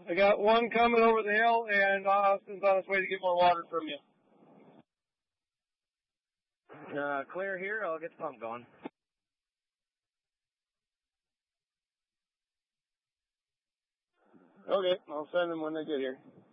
I got one coming over the hill, and Austin's on his way to get more water from you. Clear here. I'll get the pump going. Okay, I'll send them when they get here.